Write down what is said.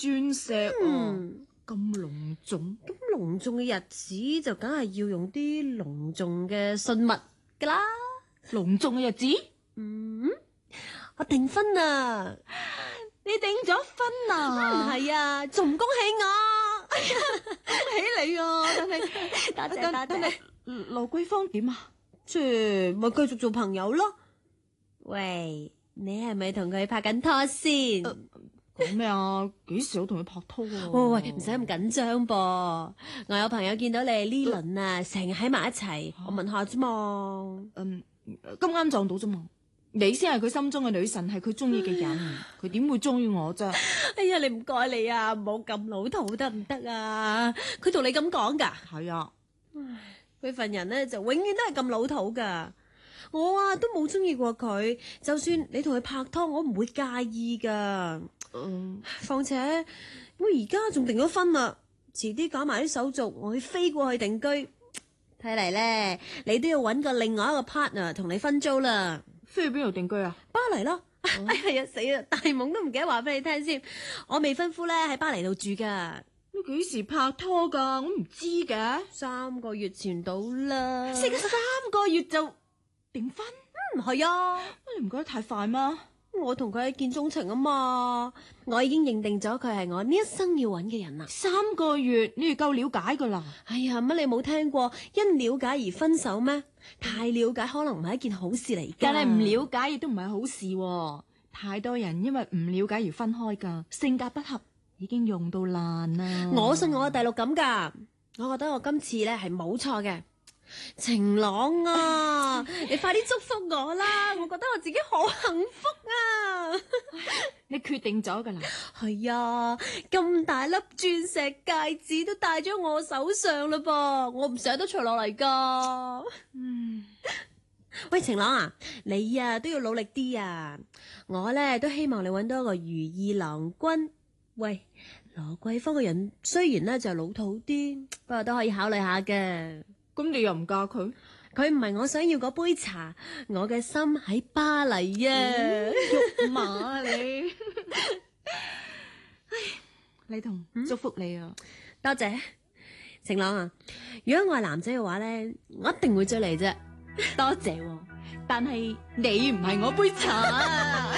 鑽石咁隆重， 咁隆重嘅日子就梗係要用啲隆重嘅信物噶啦。 隆重嘅日子， 我訂婚啦！ 你訂咗婚啊？ 係啊，仲唔恭喜我？ 喜你啊！但係多謝多謝。 羅桂芳點啊？ 咪繼續做朋友咯。喂，你係咪同佢拍緊拖先？ 講咩啊？幾時有同佢拍拖啊？ 喂，唔使咁緊張噃。我有朋友見到你呢輪啊，成日喺埋一齊，我問下啫嘛。 咁啱撞到啫嘛。你先係佢心中嘅女神，係佢中意嘅人，佢點會中意我啫？ 哎呀，你唔該你啊，唔好咁老土得唔得啊？佢同你咁講噶？ 係啊。 佢份人咧就永遠都係咁老土噶。我啊都冇中意過佢，就算你同佢拍拖，我唔會介意噶。況且我而家仲訂咗婚啦，遲啲搞埋啲手續，我會飛過去定居。睇嚟咧，你都要搵個另外一個 partner 同你分租啦。 飛去邊度定居啊？ 巴黎咯。哎呀死啦，大懵都唔記得話俾你聽先。我未婚夫咧喺巴黎度住噶。 你幾時拍拖噶？我唔知嘅。 3個月前到啦。 識咗3個月就訂婚？ 係啊。 你唔覺得太快嗎？ 我同佢一見鍾情啊嘛，我已經認定咗佢係我呢一生要揾嘅人啦。 3個月你哋夠了解噶啦。 哎呀，乜你冇聽過因了解而分手咩？太了解可能唔係一件好事嚟噶。 但係唔了解亦都唔係好事喎。太多人因為唔了解而分開噶，性格不合已經用到爛啦。 我信我嘅第六感噶，我覺得我今次咧係冇錯嘅。晴朗啊，你快啲祝福我啦！我覺得我自己好幸福啊！ 你決定咗噶啦？ 係啊，咁大粒鑽石戒指都戴咗我手上啦噃，我唔捨得除落嚟噶。喂，晴朗啊，你啊都要努力啲啊！我咧都希望你搵到一個如意郎君。喂，羅桂芳嘅人雖然咧就老土啲，不過都可以考慮下嘅。 咁你又唔嫁佢？ 佢唔係我想要嗰杯茶，我嘅心喺巴黎啊！ 肉麻你，唉，李彤，祝福你啊！ 多謝，晴朗啊！如果我係男仔嘅話咧，我一定會追你啫。 多謝，但係你唔係我杯茶。